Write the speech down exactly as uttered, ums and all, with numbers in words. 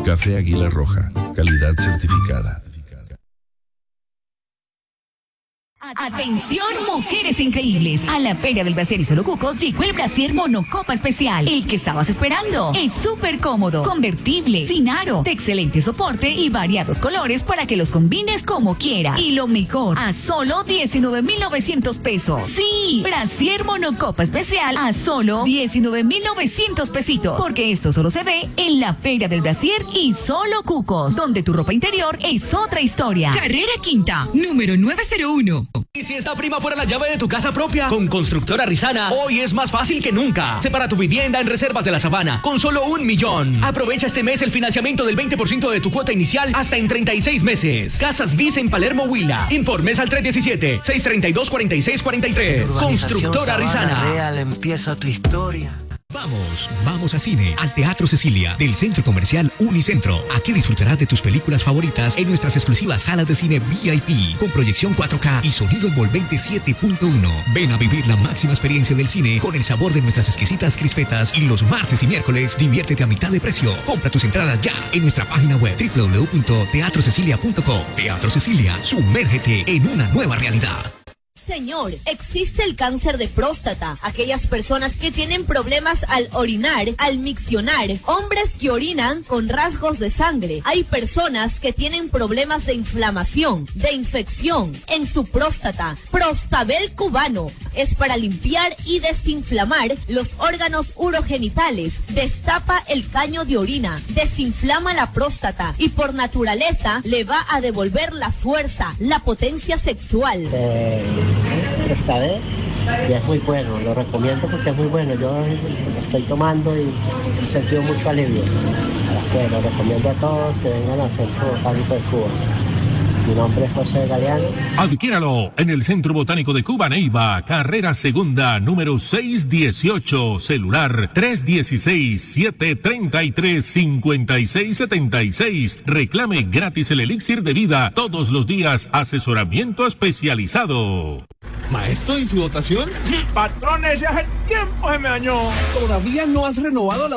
Café Águila Roja, calidad certificada. Atención, mujeres increíbles. A la Feria del Brasier y Solo Cucos llegó el Brasier Monocopa Especial. El que estabas esperando. Es súper cómodo, convertible, sin aro, de excelente soporte y variados colores para que los combines como quieras. Y lo mejor, a solo diecinueve mil novecientos pesos. Sí, Brasier Monocopa Especial a solo diecinueve mil novecientos pesitos. Porque esto solo se ve en la Feria del Brasier y Solo Cucos, donde tu ropa interior es otra historia. Carrera Quinta, número nueve cero uno. Y si esta prima fuera la llave de tu casa propia, con Constructora Rizana, hoy es más fácil que nunca. Separa tu vivienda en Reservas de la Sabana, con solo un millón. Aprovecha este mes el financiamiento del veinte por ciento de tu cuota inicial hasta en treinta y seis meses. Casas Bis en Palermo, Huila. Informes al tres uno siete, seis tres dos, cuatro seis cuatro tres. Constructora Rizana. Real, empieza tu historia. Vamos, vamos a cine, al Teatro Cecilia, del Centro Comercial Unicentro. Aquí disfrutarás de tus películas favoritas en nuestras exclusivas salas de cine V I P, con proyección cuatro K y sonido envolvente siete punto uno. Ven a vivir la máxima experiencia del cine con el sabor de nuestras exquisitas crispetas, y los martes y miércoles diviértete a mitad de precio. Compra tus entradas ya en nuestra página web doble u doble u doble u punto teatro cecilia punto com. Teatro Cecilia, sumérgete en una nueva realidad. Señor, existe el cáncer de próstata. Aquellas personas que tienen problemas al orinar, al miccionar, hombres que orinan con rasgos de sangre. Hay personas que tienen problemas de inflamación, de infección en su próstata. Prostabel cubano es para limpiar y desinflamar los órganos urogenitales. Destapa el caño de orina, desinflama la próstata y por naturaleza le va a devolver la fuerza, la potencia sexual. Eh... Prostabel y es muy bueno, lo recomiendo porque es muy bueno. Yo lo estoy tomando y he sentido mucho alivio. Que lo recomiendo a todos que vengan al Centro Botánico de Cuba. Mi nombre es José Galeano. Adquiéralo en el Centro Botánico de Cuba, Neiva, carrera segunda, número seiscientos dieciocho, celular tres uno seis, siete tres tres, cinco seis siete seis. Reclame gratis el elixir de vida todos los días, asesoramiento especializado. Maestro, ¿y su dotación? Patrones, ya el tiempo se me dañó. ¿Todavía no has renovado la